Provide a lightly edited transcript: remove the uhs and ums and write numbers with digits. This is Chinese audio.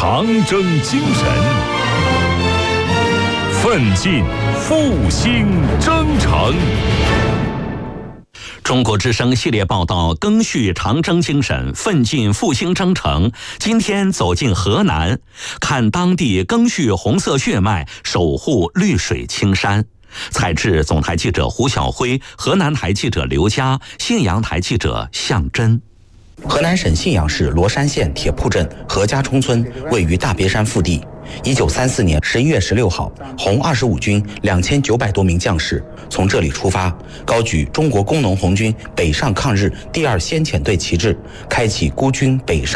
长征精神，奋进复兴征程。 中国之声系列报道赓续长征精神，奋进复兴征程。今天走进河南，看当地赓续红色血脉，守护绿水青山。采制总台记者胡晓辉，河南台记者刘佳，信阳台记者向真。 河南省信阳市罗山县铁铺镇何家冲村位于大别山腹地。1934年11月16号，红25军2900多名将士从这里出发，高举中国工农红军北上抗日第2先遣队旗帜，开启孤军北上